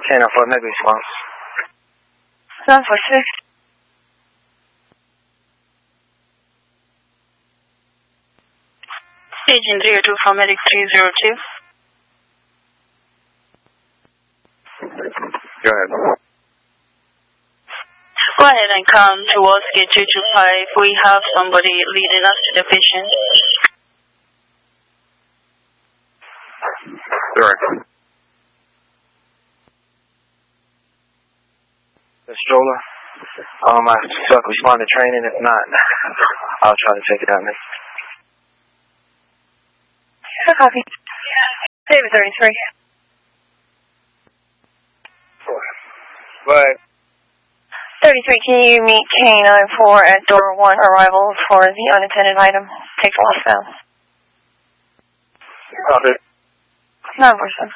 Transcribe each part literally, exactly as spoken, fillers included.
ten oh four, make response. nine four six. Agent zero two four, medic three zero two. Go ahead. Go ahead and come towards gate two two five. We have somebody leading us to the patient. Direct. The stroller. Um, I suck respond to training. If not, I'll try to take it out next. A copy. David thirty-three. But thirty-three, can you meet K nine four at door one arrival for the unattended item? Take the lost down. Copy. nine four seven.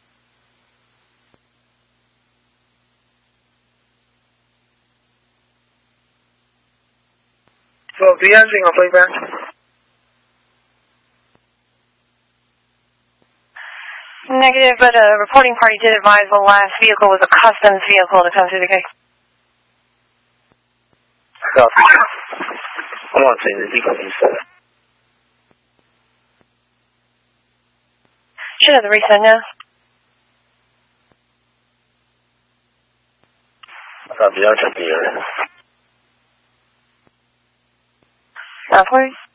So, do you have anything on playback? Negative, but a reporting party did advise the last vehicle was a customs vehicle to come through the gate. Copy. I want to say that he can use that. Should have the reset now. Copy, I'll check the area. Now, please.